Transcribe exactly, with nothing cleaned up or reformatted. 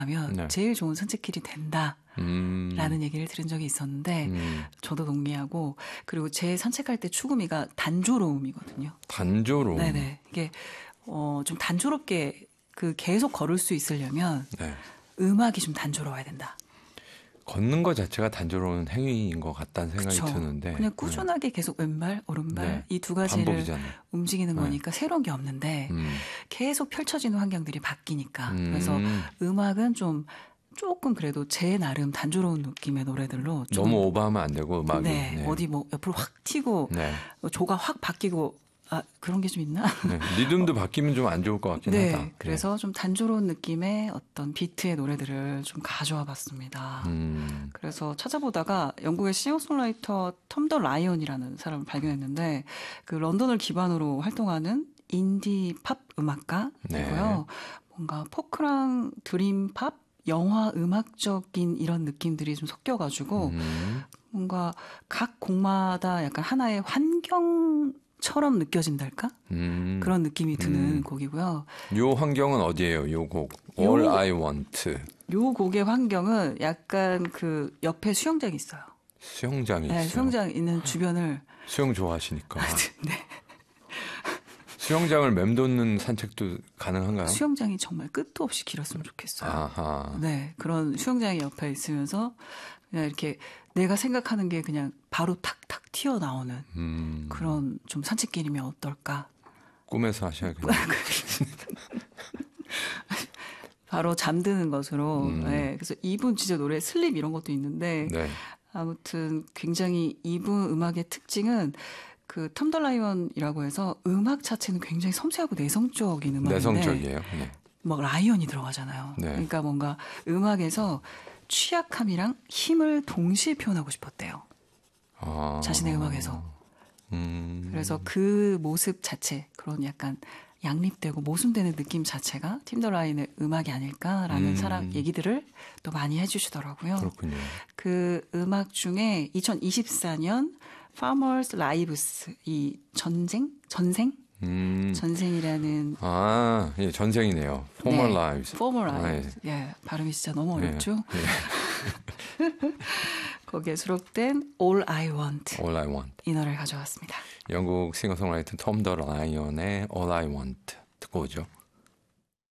네. 제일 좋은 산책길이 된다. 음. 라는 얘기를 들은 적이 있었는데 음. 저도 동의하고 그리고 제 산책할 때 추구미가 단조로움이거든요. 단조로움. 네네. 이게 어, 좀 단조롭게 그 계속 걸을 수 있으려면 네. 음악이 좀 단조로워야 된다. 걷는 것 자체가 단조로운 행위인 것 같다는 생각이 그쵸. 드는데 그냥 꾸준하게 네. 계속 왼발, 오른발 네. 이 두 가지를 반복이잖아요. 움직이는 네. 거니까 새로운 게 없는데 음. 계속 펼쳐지는 환경들이 바뀌니까 음. 그래서 음악은 좀 조금 그래도 제 나름 단조로운 느낌의 노래들로 좀 너무 오버하면 안 되고 음악이 네, 네. 어디 뭐 옆으로 확 튀고 네. 조가 확 바뀌고 아 그런 게 좀 있나? 네. 리듬도 바뀌면 좀 안 좋을 것 같긴 네, 하다. 그래서 좀 단조로운 느낌의 어떤 비트의 노래들을 좀 가져와 봤습니다. 음. 그래서 찾아보다가 영국의 싱어송라이터 텀 더 라이언이라는 사람을 발견했는데 그 런던을 기반으로 활동하는 인디 팝 음악가이고요. 네. 뭔가 포크랑 드림 팝, 영화 음악적인 이런 느낌들이 좀 섞여가지고 음. 뭔가 각 곡마다 약간 하나의 환경처럼 느껴진달까? 음. 그런 느낌이 드는 음. 곡이고요. 요 환경은 어디예요? 요 곡. All 요- I Want. 요 곡의 환경은 약간 그 옆에 수영장이 있어요. 수영장이 네, 있어요. 수영장 있는 주변을 수영 좋아하시니까. 네. 수영장을 맴도는 산책도 가능한가요? 수영장이 정말 끝도 없이 길었으면 좋겠어요. 아하. 네, 그런 수영장이 옆에 있으면서 그냥 이렇게 내가 생각하는 게 그냥 바로 탁탁 튀어나오는 음. 그런 좀 산책길이면 어떨까? 꿈에서 하셔야겠네요. 바로 잠드는 것으로. 음. 네, 그래서 이분 진짜 노래 슬립 이런 것도 있는데 네. 아무튼 굉장히 이분 음악의 특징은 그 텀 더 라이언이라고 해서 음악 자체는 굉장히 섬세하고 내성적인 음악인데 내성적이에요. 네. 막 라이언이 들어가잖아요. 네. 그러니까 뭔가 음악에서 취약함이랑 힘을 동시에 표현하고 싶었대요. 아. 자신의 음악에서. 음. 그래서 그 모습 자체, 그런 약간 양립되고 모순되는 느낌 자체가 팀 더 라이언의 음악이 아닐까라는 음. 사람 얘기들을 또 많이 해주시더라고요. 그렇군요. 그 음악 중에 이천이십사 년 Farmers Lives 이 전쟁? 전생? 음. 전생이라는 아, 예, 전생이네요. Former 네, Lives. Former 아, Lives. 예, 발음이 진짜 너무 어렵죠? 예. 거기에 수록된 All I Want All I Want. 이 노래를 가져왔습니다. 영국 싱어송라이터 톰 더 라이언의 All I Want 듣고 오죠.